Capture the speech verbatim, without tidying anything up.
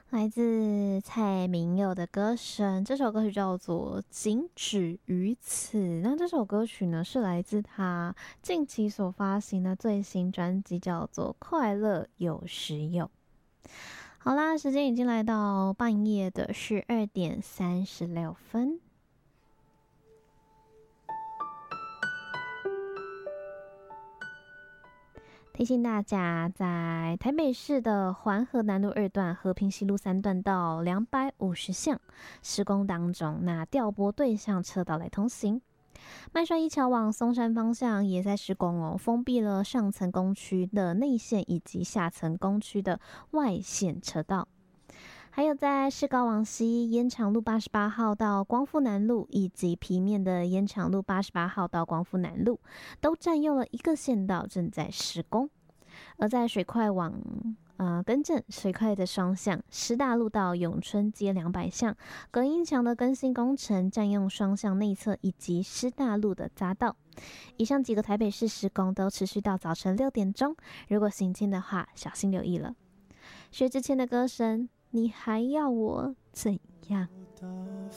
来自蔡明佑的歌声，这首歌曲叫做《仅止于此》。那这首歌曲呢，是来自他近期所发行的最新专辑，叫做《快乐有时有》。好啦，时间已经来到半夜的十二点三十六分。提醒大家，在台北市的环河南路二段、和平西路三段到两百五十巷施工当中，那调拨对向车道来通行。麦帅一桥往松山方向也在施工哦，封闭了上层工区的内线以及下层工区的外线车道。还有在市高往西延长路八十八号到光复南路，以及平面的延长路八十八号到光复南路，都占用了一个线道，正在施工。而在水快往呃更正水快的双向，师大路到永春街两百巷隔音墙的更新工程占用双向内侧以及师大路的匝道。以上几个台北市施工都持续到早晨六点钟，如果行进的话，小心留意了。薛之谦的歌声，你还要我怎样？